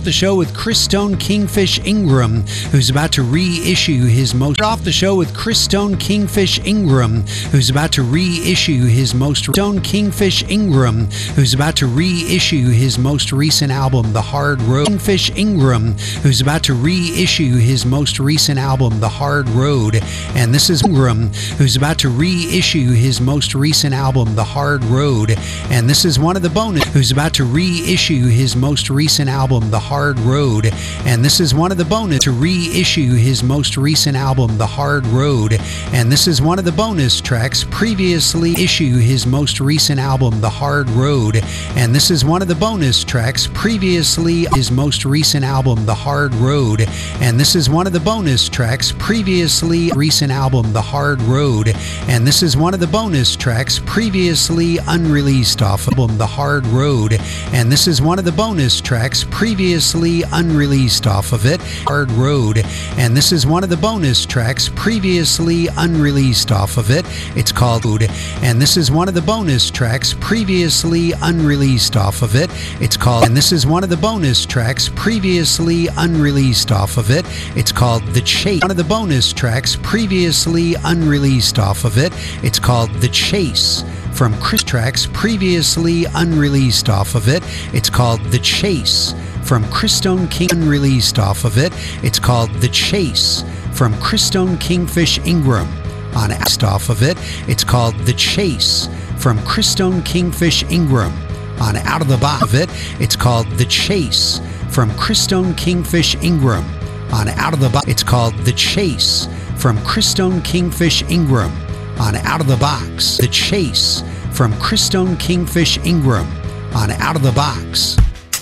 the show with Chris Stone Kingfish Ingram, who's about to reissue his most off the show with Chris Stone Kingfish Ingram, who's about to reissue his most Stone Kingfish Ingram, who's about to reissue his most recent album, The Hard Road. Kingfish Ingram, who's about to reissue his most recent album, The Hard Road. And this is Ingram, who's about to reissue his most recent album, The Hard Road. And this is one of the bonus, who's about to reissue his most recent album, The Hard Road. And this is one of the bonus to reissue his most recent album, The Hard Road. And this is one of the bonus tracks previously issue his most recent album, The Hard Road. And this is one of the bonus tracks previously his most recent album, The Hard Road. And this is one of the bonus tracks previously recent album, The Hard Road. And this is one of the bonus tracks previously unreleased off album, The Hard Road. And this is one of the bonus tracks previously unreleased off of it, Hard Road. And this is one of the bonus tracks previously unreleased off of it. It's called And this is one of the bonus tracks previously unreleased off of it. It's called And this is one of the bonus tracks previously unreleased off of it. It's called The Chase. One of the bonus tracks previously unreleased off of it. It's called The Chase. From Chris tracks previously unreleased off of it. It's called The Chase. From Chris Stone King unreleased off of it. It's called The Chase. From Chris Stone Kingfish Ingram on off of it. It's called The Chase. From Chris Stone Kingfish Ingram on Out of the Box of it. It's called The Chase. From Chris Stone Kingfish Ingram on Out of the Box. It's called The Chase. From Chris Stone Kingfish Ingram on Out of the Box. The Chase. From Chris Stone Kingfish Ingram on Out of the Box.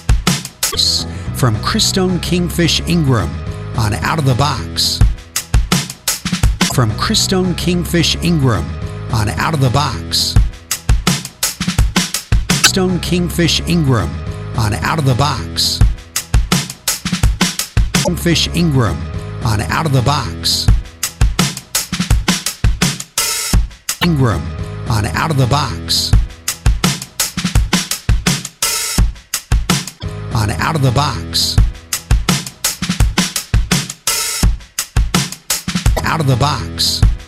From Chris Stone Kingfish Ingram on Out of the Box. From Chris Stone Kingfish Ingram on Out of the Box. Stone Kingfish Ingram on Out of the Box. Kingfish Ingram on Out of the Box. Ingram on Out of the Box. On Out of the Box. Out of the Box.